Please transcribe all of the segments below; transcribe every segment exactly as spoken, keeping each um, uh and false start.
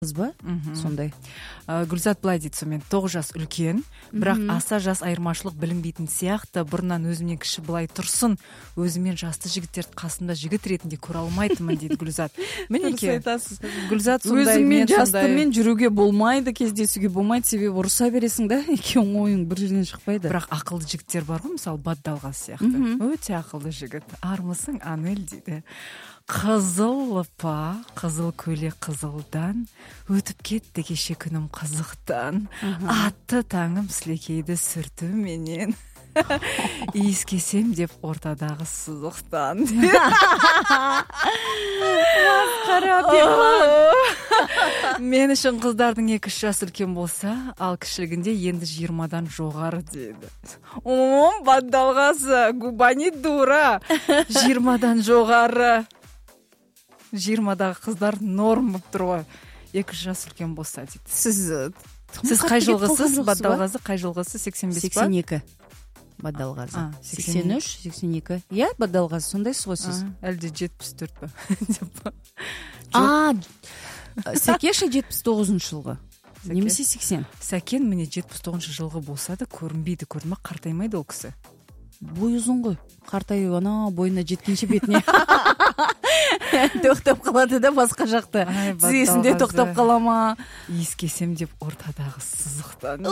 ба сондай. Гүлзат былай дейді, сонымен тоғыз жас үлкен, бірақ аса жас айырмашылық білінбейтін сияқты. Бұрыннан өзімнен кіші былай тұрсын, өзімен жасты жігіттерді қасымда жігіт ретінде көре алмайтынмын дейді Гүлзат. Мінеке, Гүлзат сондай, өзіңмен жастымен жүруге болмайды, кездесуге болмайды, себебі ұрыса бересің да, екеуің ойың бір жерден шықпайды. Бірақ ақылды жігіттер бар ғой, мысалы Баддалғас сияқты. Өте ақылды жігіт. Армысың, Анель дейді. Қызыл лыпа, қызыл көйлек қызылдан, өтіп кетті кеше күнім қызықтан, атты таңым сілекейді сүрту менен, иіскесем деп ортадағы сызықтан. Мен үшін қыздардың екі үш жас үлкен болса, ал кішілігінде енді жиырмадан жоғары дейді. Ом, Баддалғасы, губани дура, жиырмадан жоғары. жиырмадағы қыздар норм болып тұр ғой. Екі жас үлкен болса дейді. Сіз Сіз қай жылғысыз? Баддалғазы қай жылғысы? сексен бес па? сексен екі. Баддалғазы. сексен үш, сексен екі. Иә, Баддалғазы сондайсыз ғой сіз. Әлде жетпіс төрт па? А, Сәкеша жетпіс тоғызыншы жылғы. Немесе сексен. Сәкен міне жетпіс тоғызыншы жылғы болса да көрінбейді, көрді ма, қартаймайды ол кісі. Бой ұзын ғой. Қартаю ана бойына жеткенше бетіне тоқтап қалады да басқа жақта. Тізесінде тоқтап қалама. Иіскесем деп ортадағы сызықтан.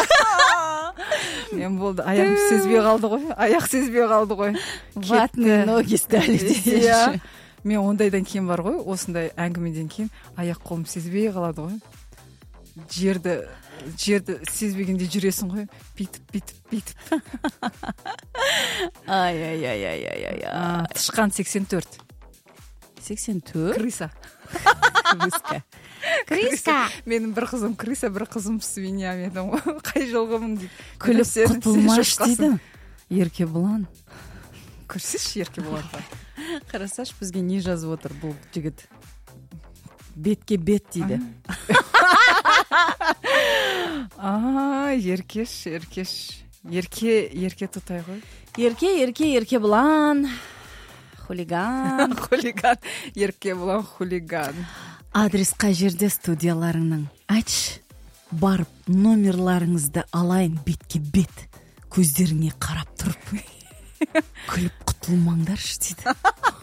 Мен болды, аяғым сезбей қалды ғой. Аяқ сезбей қалды ғой. Ватные ноги стали десеші. Мен ондайдан кейін бар ғой, осындай әңгімеден кейін аяқ қолым сезбей қалады ғой. Жерді жерді сезбегенде жүресің ғой, битіп битіп битіп. Ай ай ай ай ай ай. Тышқан сексен төрт. сексен төрт. Крыса. Крыска. Крыска. Менің бір қызым крыса, бір қызым свинья. Мен қай жылғымын дейді. Күліп құтылмаш дейді. Еркебұлан. Көрсеші Еркебұлан. Қарасаш, бізге не жазып отыр бұл жігіт? Бетке бет дейді. А, еркеш, еркеш. Ерке, ерке тұтай ғой. Ерке, ерке, Еркебұлан. Хулиган. Хулиган. Еркебұлан хулиган. Адрес қай жерде студияларыңның? Айтшы, барып номерларыңызды алайын бетке бет. Көздеріңе қарап тұрып. Күліп құтылмаңдаршы дейді.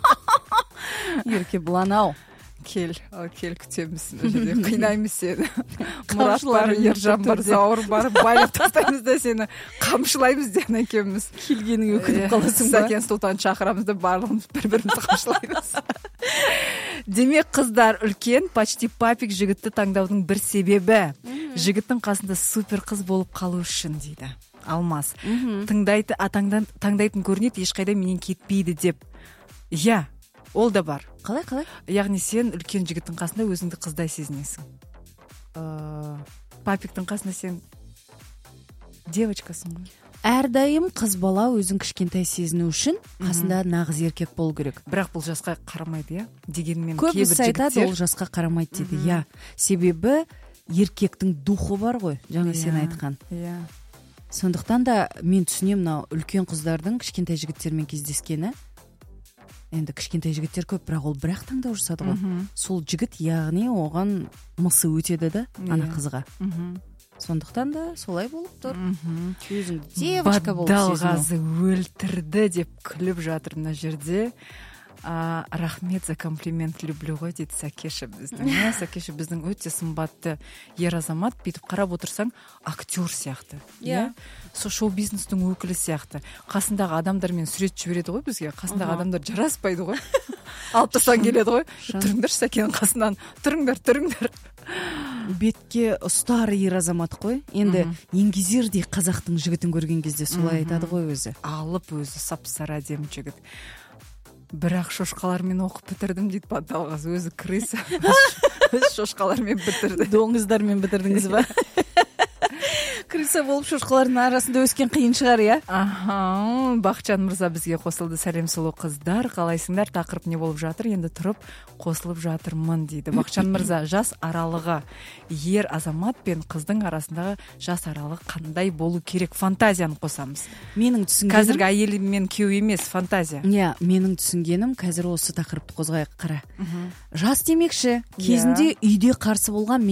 Еркебұлан ау. Кел, кел күтеміз. Қинаймыз сені. Мұрат бар, Ержан бар, Зауыр бар, байлап тастаймыз да сені қамшылаймыз ден екенбіз. Келгеніңе өкініп қаласың ба? Сәкен Сұлтан шақырамыз да барлығымыз бір-бірімізді қамшылаймыз. Демек қыздар үлкен, почти папик жігітті таңдаудың бір себебі. Жігіттің қасында супер қыз болып қалу үшін дейді. Алмас. Тыңдайды, таңдайтын көрінеді, ешқайда менен кетпейді деп. Иә. Ол да бар. Қалай, қалай? Яғни сен үлкен жігіттің қасында өзіңді қыздай сезінесің. Папиктің қасында сен девочкасың ғой. Әрдайым қыз бала өзін кішкентай сезіну үшін қасында нағыз еркек болу керек. Бірақ бұл жасқа қарамайды, иә? Дегенмен кейбір жігіттер айтады, ол жасқа қарамайды дейді. Иә. Себебі еркектің духы бар ғой, жаңа сен айтқан. Иә. Сондықтан да мен түсінемін, мынау үлкен қыздардың кішкентай жігіттермен кездескені. Енді кішкентай жігіттер көп, бірақ ол бірақ таңдау жасады ғой. Сол жігіт, яғни оған мысы өтеді да, ана қызға. Сондықтан да солай болып тұр. Өзіңді девочка болып сезіну. Баддалғазы өлтірді деп күліп жатыр мына жерде. Рахмет за комплимент, люблю ғой дейді Сәкеша біздің. Сәкеша біздің өте сымбатты ер азамат. Бүйтіп қарап отырсаң, актер сияқты. Иә. Со шоу-бизнестің өкілі сияқты. Қасындағы адамдармен сурет жібереді ғой бізге. Қасындағы адамдар жараспайды ғой. Алып тастан келеді ғой. Тұрыңдар Сәкенің қасынан. Тұрыңдар, тұрыңдар. Бетке ұстар ер азамат қой. Енді еңгезердей қазақтың жігітін көрген кезде солай айтады ғой өзі. Алып өзі сап-сары әдемі жігіт. Бірақ шошқалармен оқып бітірдім дейді Баддалғаз. Өзі крыса. Өз шошқалармен бітірді. Доңыздармен бітірдіңіз ба? актриса болып шошқалардың арасында өскен қиын шығар, иә? Аха, Бақытжан мырза бізге қосылды. Сәлем, сұлу қыздар, қалайсыңдар? Тақырып не болып жатыр? Енді тұрып қосылып жатырмын дейді. Бақытжан мырза, жас аралығы, ер азамат пен қыздың арасындағы жас аралығы қандай болу керек? Фантазияны қосамыз. Менің түсінгенім, қазіргі әйел мен күйеу емес, фантазия. Иә, менің түсінгенім, қазір осы тақырыпты қозғайық, қара. Жас демекші, кезінде үйде қарсы болған